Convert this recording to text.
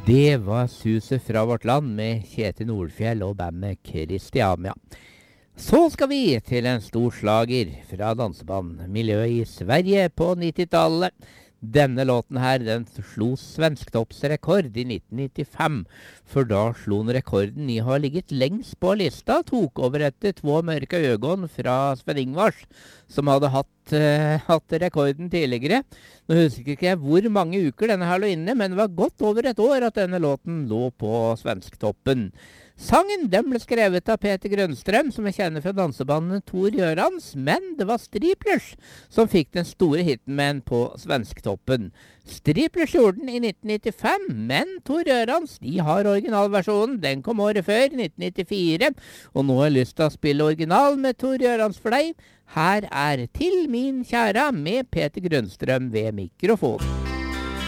Det var Suset fra vårt land med Kjetil Nordfjell og bandet Christiania. Så skal vi til en stor slager fra dansebandmiljøet i Sverige på 90-tallet. Denne låten her, den slo svensktoppsrekord i 1995, for da slo den rekorden i å ha ligget lengst på lista, tok over etter Två mørke øgon fra Sven Ingvars, som hadde hatt rekorden tidligere. Nå husker ikke jeg hvor mange uker denne her lå inne, men det var godt over et år at denne låten lå på svensktoppen. Sangen den ble skrevet av Peter Grønstrøm, som jeg kjenner fra dansebandet Tor Gjørans, men det var Striplers som fikk den store hiten med den på svensktoppen. Striplers gjorde den i 1995, men Tor Gjørans, de har originalversjonen. Den kom året før, 1994, og nå har jeg lyst til å spille original med Tor Gjørans for deg. Her er Til min kjære med Peter Grønstrøm ved mikrofon.